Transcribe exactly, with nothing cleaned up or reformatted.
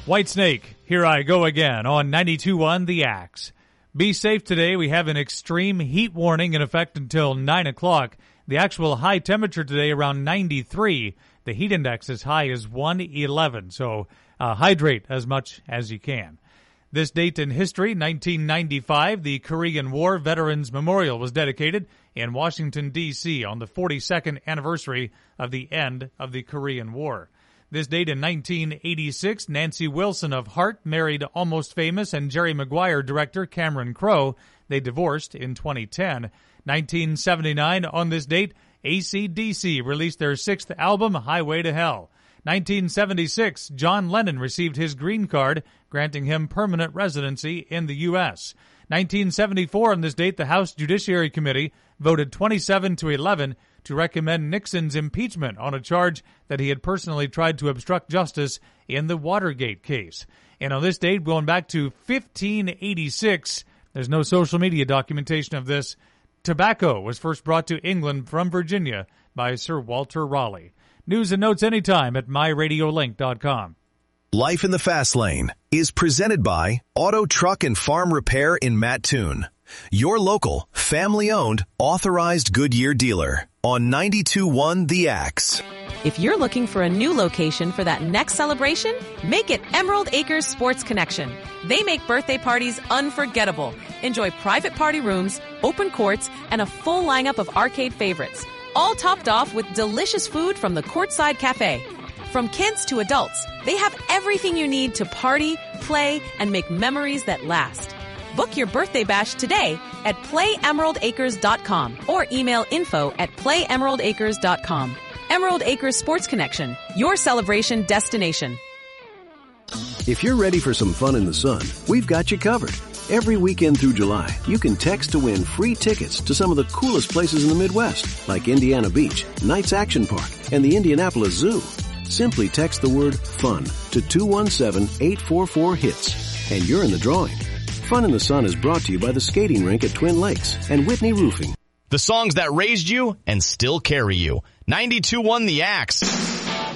Whitesnake, here I go again on ninety-two point one The Axe. Be safe today. We have an extreme heat warning in effect until nine o'clock. The actual high temperature today around ninety-three. The heat index as high as one eleven, so uh, hydrate as much as you can. This date in history, nineteen ninety-five, the Korean War Veterans Memorial was dedicated in Washington, D C on the forty-second anniversary of the end of the Korean War. This date in nineteen eighty-six, Nancy Wilson of Heart married Almost Famous and Jerry Maguire director Cameron Crowe. They divorced in twenty ten. nineteen seventy-nine, on this date, A C D C released their sixth album, Highway to Hell. nineteen seventy-six, John Lennon received his green card, granting him permanent residency in the U S. nineteen seventy-four, on this date, the House Judiciary Committee voted twenty-seven to eleven to recommend Nixon's impeachment on a charge that he had personally tried to obstruct justice in the Watergate case. And on this date, going back to fifteen eighty-six, there's no social media documentation of this, tobacco was first brought to England from Virginia by Sir Walter Raleigh. News and notes anytime at my radio link dot com. Life in the Fast Lane is presented by Auto, Truck, and Farm Repair in Mattoon, your local, family-owned, authorized Goodyear dealer on ninety-two point one The Axe. If you're looking for a new location for that next celebration, make it Emerald Acres Sports Connection. They make birthday parties unforgettable. Enjoy private party rooms, open courts, and a full lineup of arcade favorites, all topped off with delicious food from the Courtside Cafe. From kids to adults, they have everything you need to party, play, and make memories that last. Book your birthday bash today at play emerald acres dot com or email info at play emerald acres dot com. Emerald Acres Sports Connection, your celebration destination. If you're ready for some fun in the sun, we've got you covered. Every weekend through July, you can text to win free tickets to some of the coolest places in the Midwest, like Indiana Beach, Knights Action Park, and the Indianapolis Zoo. Simply text the word FUN to two one seven, eight four four, HITS, and you're in the drawing. Fun in the Sun is brought to you by the skating rink at Twin Lakes and Whitney Roofing. The songs that raised you and still carry you. ninety-two point one The Axe.